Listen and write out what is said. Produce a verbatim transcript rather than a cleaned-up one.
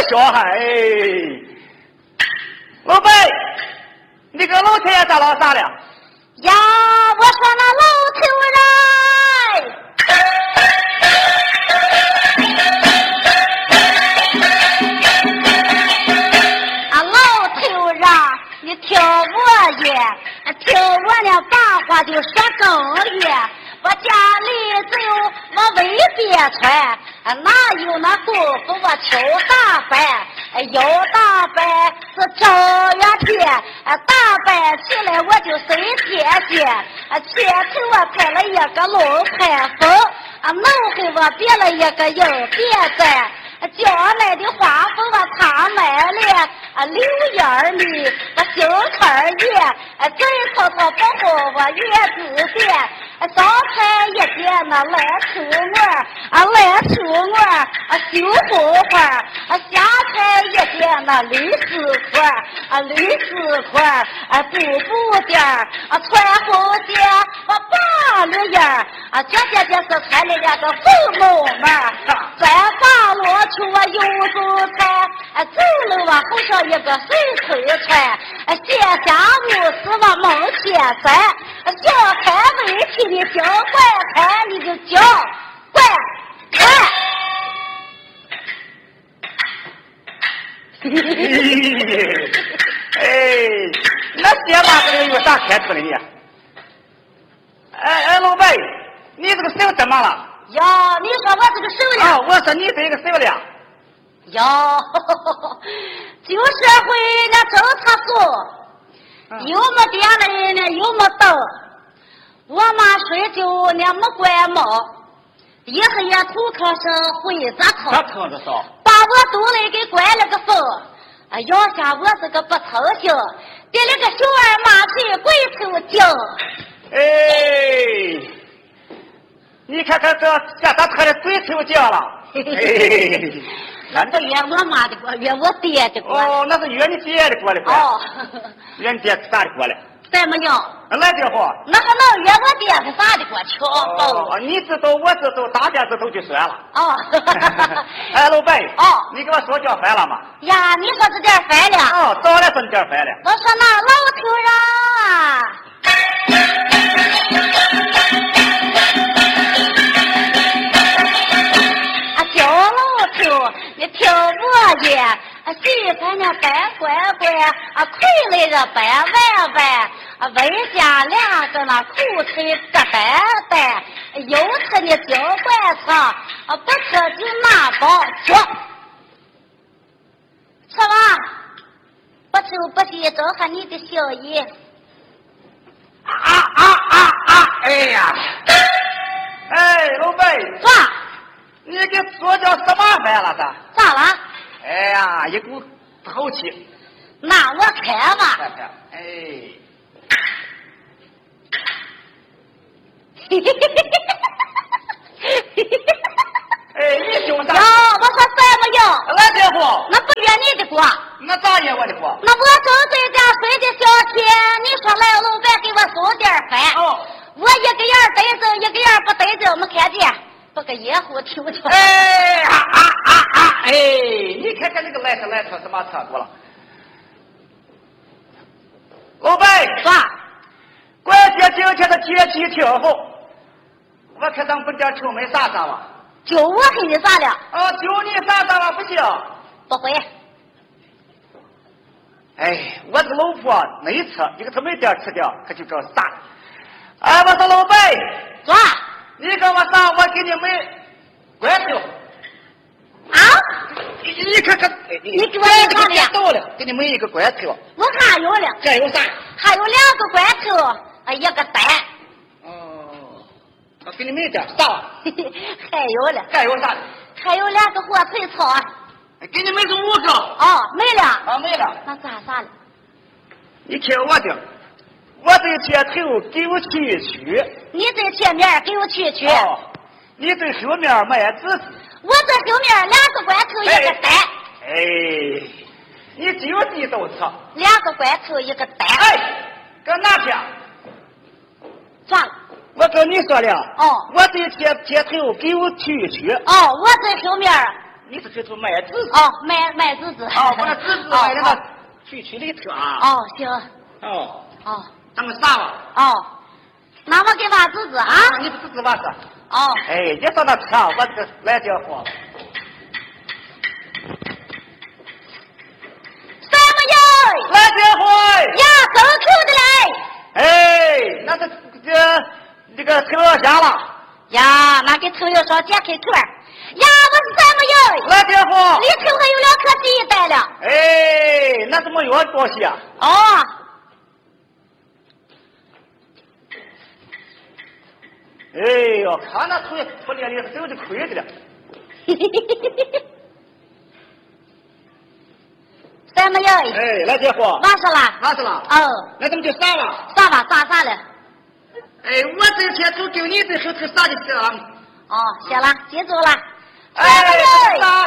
小孩。老伯，你个老太爷咋老啥了？ 呀，我说那老头人，啊，老头人，你听我言，听我那把话就说正月。我家里只有我未别穿，哪有那功夫我求打扮？要打扮是正月天，打扮起来我就随天仙。前头我拍了一个龙排风，脑后我别了一个硬别在。将来的花风我插满了，柳叶里我心坎叶，真偷偷保护我月子店。上菜一点那来出我，啊来出我，啊绣红花，啊下菜一点那绿丝块，啊绿丝块，啊布布点啊穿红鞋，我八绿叶，啊这这这是穿了两个红毛嘛，再把落出我油猪菜，啊走了我后上一个水腿穿，啊卸下无事我猛卸山，小开围起你小怪开你就叫怪开。 哎，那爹妈这个有啥开除的你？哎哎，老伯，你这个手怎么了？ 呀，你说我这个手呀？ 啊，我说你这个手了。 呀，旧社会那政策说，有没电的人呢，有没灯。我妈睡觉呢没关门，一黑夜头壳上灰咋疼？ 咋疼着少？ 把我肚里给关了个缝，啊，要下我是个不疼性，给了个小儿麻腿鬼头精。 哎，你看看这这咋成了鬼头精了？ 那不约我妈的锅，约我爹的锅。 哦，那是约你爹的锅的锅。 哦， 约你爹啥的锅嘞？ 怎么样？ 来这货。 那还能约我爹是啥的锅？巧哦，你知道我知道，大家知道就算了。 哦。 哎，老伯。 哦。 你给我说叫饭了吗？ 呀，你说这点饭了？ 哦，早来说你点饭了。 我说那老头人啊。啊，叫老头，你听我言，啊，媳妇呢白乖乖，啊，亏来个白玩玩，啊，为家两个那苦腿个呆呆，有吃的尽管吃，啊，不吃就拿包吃，吃吧，不吃不许照合你的心意。 啊啊啊啊！哎呀，哎，老伯， 啥？ 你给做叫什么饭了？咋？ 咋了？ 哎呀，一股好气。 那我开吧。 看看，哎。哎，你凶啥？ 呀，我说怎么样？ 来这货。 那不约你的锅。 那咋约我的锅？ 那我正在家睡的小天，你说来老板给我送点饭。 哦。 我一个人带走，一个人不带走，没看见，把个野虎听着。 哎啊啊啊啊！哎，你看看那个来车来车什么车多了？老伯， 啥？ 关键今天的天气挺好，我看咱们点出门啥啥吧。 就我给你啥了？ 啊，就你啥啥吧不行。 不会。 哎，我这个老婆没吃，你给她没点吃掉，可就叫啥？哎，我说老伯， 啥？ 你跟我上，我给你买关头。 啊？ 你你看看， 你给我来啥了？ 到了，给你买一个关头。 我还有了。 还有啥？ 还有两个关头，啊，一个蛋。 哦，我给你买点啥？ 还有了。 还有啥？ 还有两个火腿草。 给你买个五个。 哦，没了。 啊，没了。 那咋啥了？ 你听我的，我这前头给我去一去。 你在前面给我去一去。 哦，你在后面买仔细。 我在后面两个关头一个蛋。 哎，你就地都吃。 两个关头一个蛋。 哎，搁哪去？ 算了。 我跟你说了。 哦。 我在前前头给我去一去。 哦，我在后面。 你是去做麦子子？ 哦，卖卖子子。 哦，把那子子卖那个去去里头啊。 哦，行。 哦。 哦。 咱们啥吧？ 哦。那我给娃子子啊？ 你不是子娃子？ 哦。 哎，你说那巧，我这来这货。 什么哟？ 来这货。 呀，走口的来。 哎，那这这这个头要下了。 呀，那给头要说解开腿儿。呀，我是什么哟？ 来这货。 里头还有两颗鸡蛋了。 哎，那怎么有多些啊？ 哦。 哎呦，看那腿不练的手就亏着了。 什么哟？ 哎，来这货。 完事了。 完事了。 哦。 那怎么就傻了？ 傻吧，傻啥了？ 哎，我这天都丢你这后头傻的去了。 哦，谢了，记住了。 哎，傻